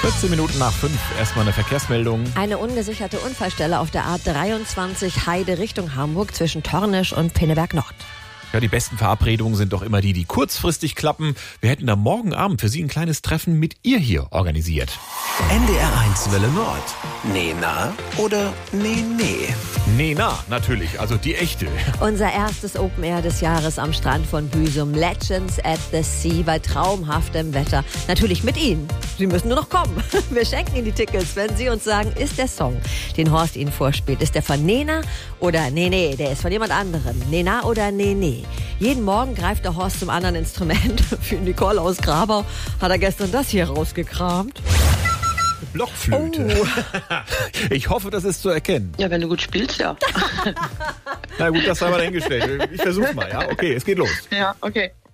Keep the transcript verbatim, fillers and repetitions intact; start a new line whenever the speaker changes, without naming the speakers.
vierzehn Minuten nach fünf. Erstmal eine Verkehrsmeldung.
Eine ungesicherte Unfallstelle auf der A dreiundzwanzig Heide Richtung Hamburg zwischen Tornisch und Pinneberg Nord.
Ja, die besten Verabredungen sind doch immer die, die kurzfristig klappen. Wir hätten da morgen Abend für Sie ein kleines Treffen mit ihr hier organisiert.
N D R eins Welle Nord. Nee, na oder nee, nee?
Nee, na, natürlich, also die echte.
Unser erstes Open Air des Jahres am Strand von Büsum. Legends at the Sea bei traumhaftem Wetter. Natürlich mit Ihnen. Sie müssen nur noch kommen. Wir schenken Ihnen die Tickets, wenn Sie uns sagen, ist der Song, den Horst Ihnen vorspielt, ist der von Nena oder nee, nee, der ist von jemand anderem. Nena oder nee, nee? Jeden Morgen greift der Horst zum anderen Instrument. Für Nicole aus Grabau hat er gestern das hier rausgekramt.
Blockflöte. Oh. Ich hoffe, das ist zu erkennen.
Ja, wenn du gut spielst, ja.
Na gut, das haben wir dahingestellt. Ich versuch's mal, ja? Okay, es geht los.
Ja, okay.